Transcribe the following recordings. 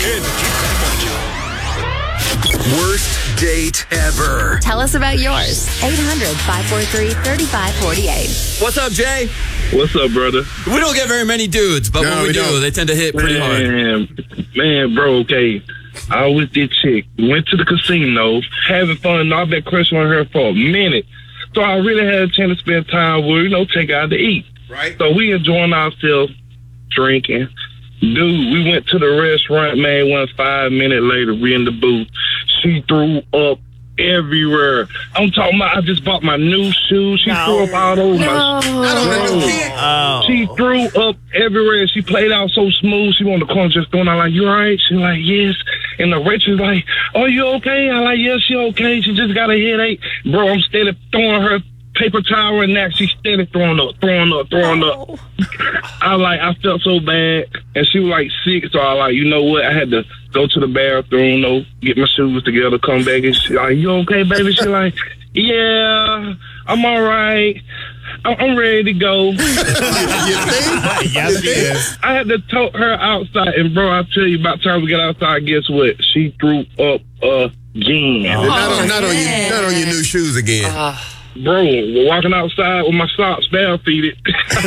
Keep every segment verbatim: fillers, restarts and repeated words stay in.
in the Kid Craddock Morning Show. Worst date ever. Tell us about yours. eight hundred, five four three, three five four eight. What's up, Jay? What's up, brother? We don't get very many dudes, but No, when we, we do, don't. they tend to hit pretty hard. Man, man, bro, okay. I was with this chick. Went to the casino, having fun. I've been crushing on her for a minute. So I really had a chance to spend time with her, you know, take her out to eat. Right. So we enjoying ourselves, drinking. Dude, we went to the restaurant, man. One five minutes later, we in the booth. She threw up everywhere. I'm talking about, I just bought my new shoes. She threw up all over my Not on the new shoes. kid. Oh. She threw up everywhere. She played out so smooth. She on the corner just throwing out like, you all right? She like, yes. And the waitress like, oh, you okay? I like, yes, she okay. She just got a headache. Bro, I'm steady throwing her paper towel and that. She steady throwing up, throwing up, throwing up. I like, I felt so bad. And she was like sick. So I like, you know what? I had to go to the bathroom, you know, get my shoes together, come back. And she like, you okay, baby? She like, yeah, I'm all right. I'm I'm ready to go. You think? Yes, he is. I had to tote her outside, and bro, I tell you, about time we get outside, guess what? She threw up again. Not, on, not, on your, not on your new shoes again. Bro, we're walking outside with my socks barefooted.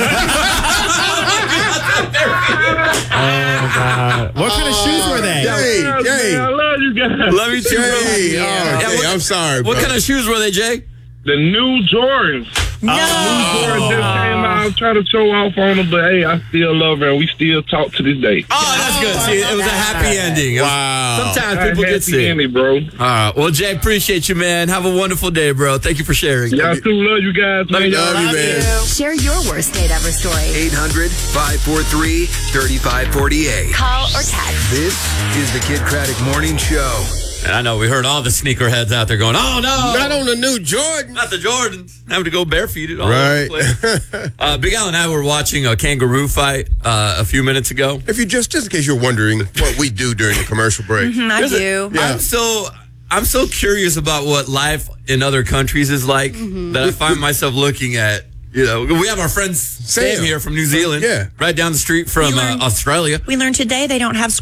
Oh, God. What kind of shoes were they? Jay, Man, Jay, I love you guys. Love you too, bro. Jay. Oh, Yeah, Jay, what- I'm sorry, What bro. kind of shoes were they, Jay? The new Jordans. No. Jordan just came out. I'm trying to show off on them, but hey, I still love her, and we still talk to this day. Oh, that's good. See, it was a happy ending. It was- Wow. Sometimes people get Happy sick. ending, bro. All right. Well, Jay, appreciate you, man. Have a wonderful day, bro. Thank you for sharing. Y'all too love you guys, Love man. you, Y'all Love you, man. Share your worst date ever story. eight hundred, five four three, three five four eight. Call or text. This is the Kid Craddock Morning Show. And I know we heard all the sneakerheads out there going, oh, no. Not on the new Jordan. Not the Jordans. Having to go barefooted all Right. over the place. uh, Big Al and I were watching a kangaroo fight uh, a few minutes ago. If you just, just in case you're wondering what we do during the commercial break. Mm, I There's a- do. Yeah. I'm so I'm so curious about what life in other countries is like that I find myself looking at. You know, we have our friend Sam, Sam. here from New Zealand, Yeah. right down the street from We uh, learned- Australia. We learned today they don't have